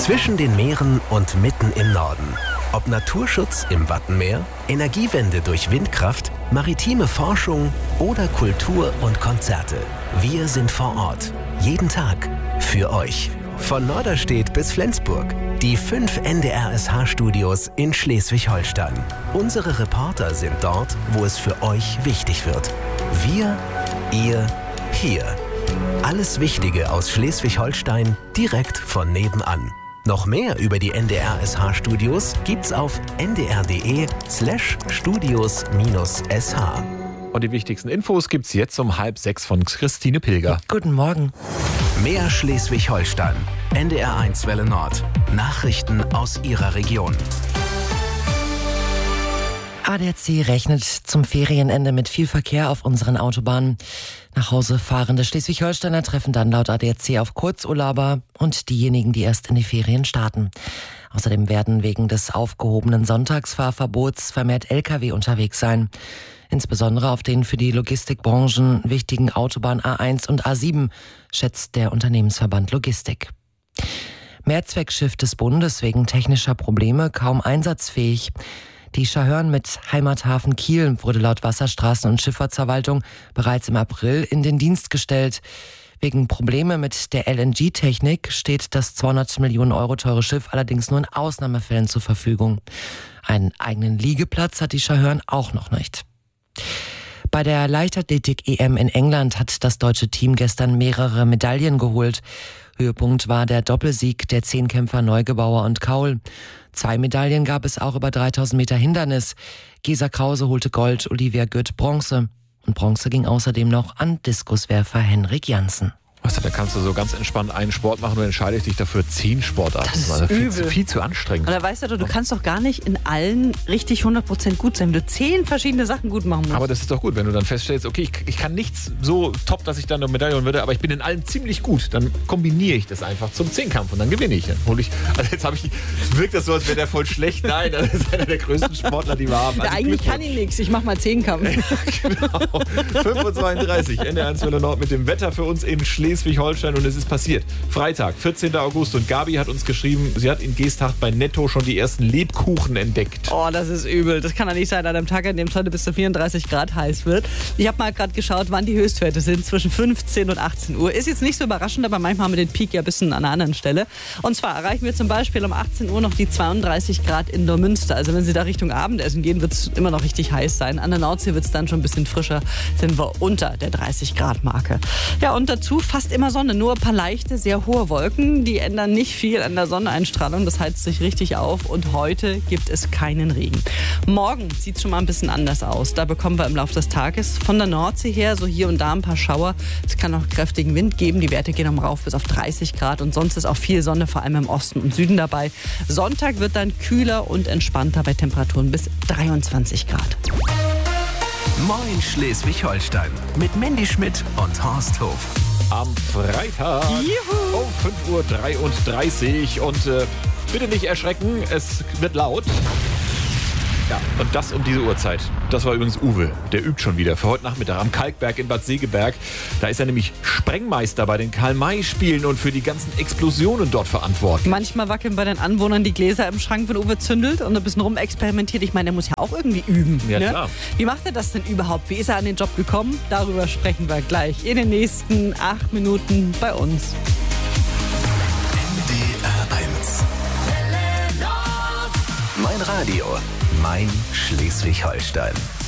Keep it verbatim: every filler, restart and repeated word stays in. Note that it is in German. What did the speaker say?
Zwischen den Meeren und mitten im Norden. Ob Naturschutz im Wattenmeer, Energiewende durch Windkraft, maritime Forschung oder Kultur und Konzerte. Wir sind vor Ort. Jeden Tag. Für euch. Von Norderstedt bis Flensburg. Die fünf N D R S H-Studios in Schleswig-Holstein. Unsere Reporter sind dort, wo es für euch wichtig wird. Wir, ihr, hier. Alles Wichtige aus Schleswig-Holstein direkt von nebenan. Noch mehr über die N D R S H-Studios gibt's auf ndr.de slash studios minus sh. Und die wichtigsten Infos gibt's jetzt um halb sechs von Christine Pilger. Guten Morgen. Mehr Schleswig-Holstein. N D R eins Welle Nord. Nachrichten aus Ihrer Region. A D A C rechnet zum Ferienende mit viel Verkehr auf unseren Autobahnen. Nach Hause fahrende Schleswig-Holsteiner treffen dann laut A D A C auf Kurzurlauber und diejenigen, die erst in die Ferien starten. Außerdem werden wegen des aufgehobenen Sonntagsfahrverbots vermehrt L K W unterwegs sein. Insbesondere auf den für die Logistikbranchen wichtigen Autobahn A eins und A sieben, schätzt der Unternehmensverband Logistik. Mehrzweckschiff des Bundes wegen technischer Probleme kaum einsatzfähig. Die Schahörn mit Heimathafen Kiel wurde laut Wasserstraßen- und Schifffahrtsverwaltung bereits im April in den Dienst gestellt. Wegen Probleme mit der L N G-Technik steht das zweihundert Millionen Euro teure Schiff allerdings nur in Ausnahmefällen zur Verfügung. Einen eigenen Liegeplatz hat die Schahörn auch noch nicht. Bei der Leichtathletik-E M in England hat das deutsche Team gestern mehrere Medaillen geholt. Höhepunkt war der Doppelsieg der Zehnkämpfer Neugebauer und Kaul. Zwei Medaillen gab es auch über dreitausend Meter Hindernis. Gesa Krause holte Gold, Olivia Gütt Bronze. Und Bronze ging außerdem noch an Diskuswerfer Henrik Janssen. Weißt du, da kannst du so ganz entspannt einen Sport machen und entscheidest dich dafür, zehn Sportarten zu machen. Das ist viel, zu, viel zu anstrengend. Und da weißt du, du kannst doch gar nicht in allen richtig hundert Prozent gut sein, wenn du zehn verschiedene Sachen gut machen musst. Aber das ist doch gut, wenn du dann feststellst, okay, ich, ich kann nichts so top, dass ich dann eine Medaille holen würde, aber ich bin in allem ziemlich gut. Dann kombiniere ich das einfach zum Zehnkampf und dann gewinne ich. Dann hole ich, also jetzt habe ich, wirkt das so, als wäre der voll schlecht. Nein, das ist einer der größten Sportler, die wir haben. Also ja, eigentlich kann ich nichts, ich mache mal Zehnkampf. Ja, genau. fünf Uhr zweiunddreißig, N D R eins Welle Nord mit dem Wetter für uns in Schleswig-Holstein und es ist passiert. Freitag, vierzehnten August und Gabi hat uns geschrieben, sie hat in Geesthacht bei Netto schon die ersten Lebkuchen entdeckt. Oh, das ist übel. Das kann ja nicht sein an einem Tag, an dem es heute bis zu vierunddreißig Grad heiß wird. Ich habe mal gerade geschaut, wann die Höchstwerte sind, zwischen fünfzehn und achtzehn Uhr. Ist jetzt nicht so überraschend, aber manchmal haben wir den Peak ja ein bisschen an einer anderen Stelle. Und zwar erreichen wir zum Beispiel um achtzehn Uhr noch die zweiunddreißig Grad in Neumünster. Also wenn Sie da Richtung Abendessen gehen, wird es immer noch richtig heiß sein. An der Nordsee wird es dann schon ein bisschen frischer, sind wir unter der dreißig Grad Marke. Ja, und dazu fast immer Sonne, nur ein paar leichte, sehr hohe Wolken. Die ändern nicht viel an der Sonneneinstrahlung. Das heizt sich richtig auf. Und heute gibt es keinen Regen. Morgen sieht es schon mal ein bisschen anders aus. Da bekommen wir im Laufe des Tages von der Nordsee her so hier und da ein paar Schauer. Es kann auch kräftigen Wind geben. Die Werte gehen um rauf bis auf dreißig Grad. Und sonst ist auch viel Sonne, vor allem im Osten und Süden dabei. Sonntag wird dann kühler und entspannter bei Temperaturen bis dreiundzwanzig Grad. Moin Schleswig-Holstein mit Mandy Schmidt und Horst Hof. Am Freitag Juhu. um fünf Uhr dreiunddreißig und äh, bitte nicht erschrecken, es wird laut. Ja, und das um diese Uhrzeit. Das war übrigens Uwe, der übt schon wieder für heute Nachmittag am Kalkberg in Bad Segeberg. Da ist er nämlich Sprengmeister bei den Karl-May-Spielen und für die ganzen Explosionen dort verantwortlich. Manchmal wackeln bei den Anwohnern die Gläser im Schrank, wenn Uwe zündelt und ein bisschen rumexperimentiert. Ich meine, der muss ja auch irgendwie üben. Ja, ne? klar. Wie macht er das denn überhaupt? Wie ist er an den Job gekommen? Darüber sprechen wir gleich in den nächsten acht Minuten bei uns. N D R eins. Mein Radio, mein Schleswig-Holstein.